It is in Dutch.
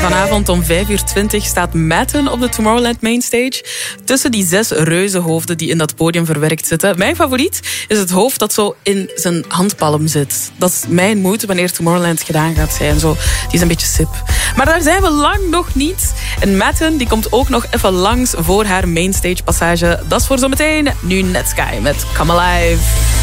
vanavond om 5:20 staat Matten op de Tomorrowland Mainstage. Tussen die 6 reuzenhoofden die in dat podium verwerkt zitten. Mijn favoriet is het hoofd dat zo in zijn handpalm zit. Dat is mijn moed wanneer Tomorrowland gedaan gaat zijn. Zo, die is een beetje sip. Maar daar zijn we lang nog niet. En Matten die komt ook nog even langs voor haar Mainstage passage. Dat is voor zometeen. Nu Netsky met Come Alive.